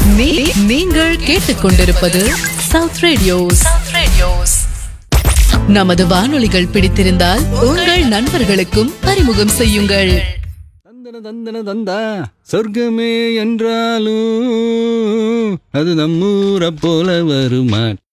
நீங்கள் கேட்டுக்கொண்டிருப்பது south radios. நமது வானொலிகள் பிடித்திருந்தால் உங்கள் நண்பர்களுக்கும் அறிமுகம் செய்யுங்கள். தந்தா சொர்க்கமே என்றாலும் அது நம்மூரை போல வருமா?